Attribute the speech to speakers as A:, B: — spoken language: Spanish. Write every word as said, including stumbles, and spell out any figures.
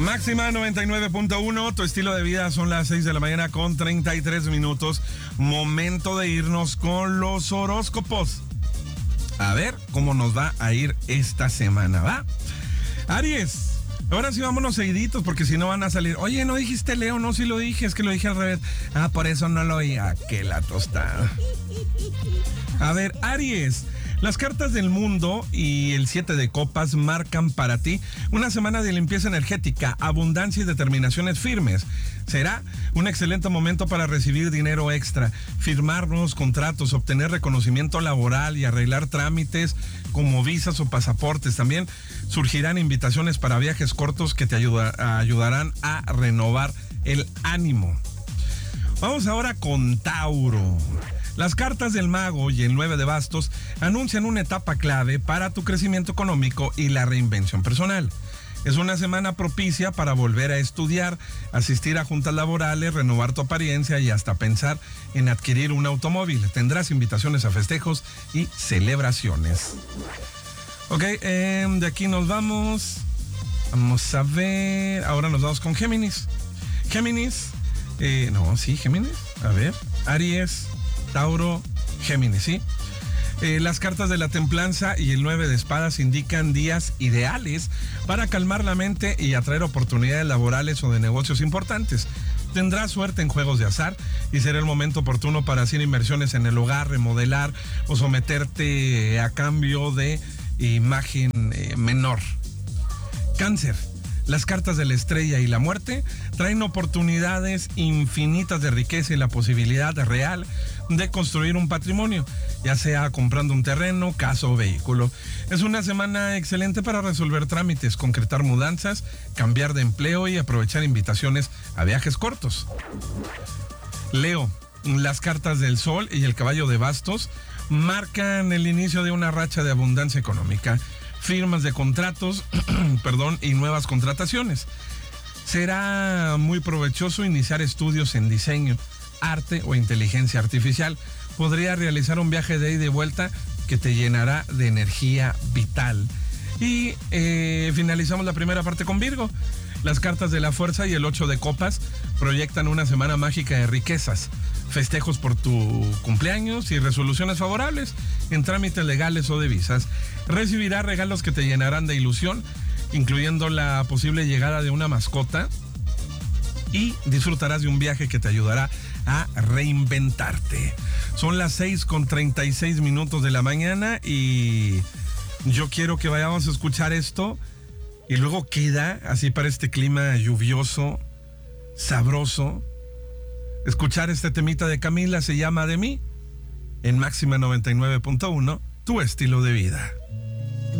A: Máxima noventa y nueve punto uno, tu estilo de vida. Son las seis de la mañana con treinta y tres minutos. Momento de irnos con los horóscopos. A ver cómo nos va a ir esta semana, ¿va? Aries, ahora sí vámonos seguiditos porque si no van a salir. Oye, ¿no dijiste Leo? No, sí lo dije, es que lo dije al revés. Ah, por eso no lo oí. Ah, que la tostada. A ver, Aries, las cartas del mundo y el siete de copas marcan para ti una semana de limpieza energética, abundancia y determinaciones firmes. Será un excelente momento para recibir dinero extra, firmar nuevos contratos, obtener reconocimiento laboral y arreglar trámites como visas o pasaportes. También surgirán invitaciones para viajes cortos que te ayuda, ayudarán a renovar el ánimo. Vamos ahora con Tauro. Las cartas del mago y el nueve de bastos anuncian una etapa clave para tu crecimiento económico y la reinvención personal. Es una semana propicia para volver a estudiar, asistir a juntas laborales, renovar tu apariencia y hasta pensar en adquirir un automóvil. Tendrás invitaciones a festejos y celebraciones. Ok, eh, de aquí nos vamos. Vamos a ver. Ahora nos vamos con Géminis. Géminis. Eh, no, sí, Géminis. A ver. Aries, Tauro, Géminis, ¿sí? Eh, las cartas de la templanza y el nueve de espadas indican días ideales para calmar la mente y atraer oportunidades laborales o de negocios importantes. Tendrás suerte en juegos de azar y será el momento oportuno para hacer inversiones en el hogar, remodelar o someterte a cambio de imagen eh, menor. Cáncer. Las cartas de la estrella y la muerte traen oportunidades infinitas de riqueza y la posibilidad real de construir un patrimonio, ya sea comprando un terreno, casa o vehículo. Es una semana excelente para resolver trámites, concretar mudanzas, cambiar de empleo y aprovechar invitaciones a viajes cortos. Leo, las cartas del sol y el caballo de bastos marcan el inicio de una racha de abundancia económica, firmas de contratos, perdón, y nuevas contrataciones. Será muy provechoso iniciar estudios en diseño, arte o inteligencia artificial. Podría realizar un viaje de ida y vuelta que te llenará de energía vital. Y eh, finalizamos la primera parte con Virgo. Las cartas de la fuerza y el ocho de copas proyectan una semana mágica de riquezas, festejos por tu cumpleaños y resoluciones favorables en trámites legales o de visas. Recibirás regalos que te llenarán de ilusión, incluyendo la posible llegada de una mascota, y disfrutarás de un viaje que te ayudará a reinventarte. Son las seis con treinta y seis minutos de la mañana y yo quiero que vayamos a escuchar esto y luego queda así para este clima lluvioso, sabroso. Escuchar este temita de Camila, se llama De mí, en Máxima noventa y nueve punto uno, tu estilo de vida.